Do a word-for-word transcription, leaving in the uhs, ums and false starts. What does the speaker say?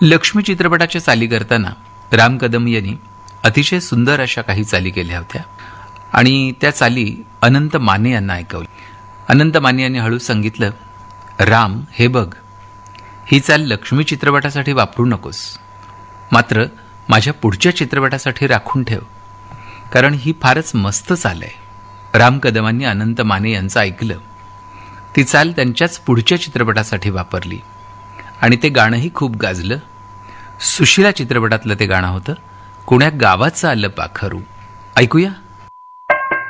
लक्ष्मी चित्रपटाच्या चाली करताना राम कदम यांनी अतिशय सुंदर अशा काही चाली केल्या होत्या आणि त्या चाली अनंत माने यांना ऐकवल्या. अनंत माने यांनी हळू सांगितलं, राम हे बघ, ही चाल लक्ष्मी चित्रपटासाठी वापरू नकोस, मात्र माझ्या पुढच्या चित्रपटासाठी राखून ठेव, कारण ही फारच मस्त चाल आहे. राम कदमांनी अनंत माने यांचं ऐकलं, ती चाल त्यांच्याच पुढच्या चित्रपटासाठी वापरली आणि ते गाणंही खूप गाजलं. सुशिला चित्रपटातलं ते गाणं होतं, कुण्या गावाचं आलं पाखरू. ऐकूया.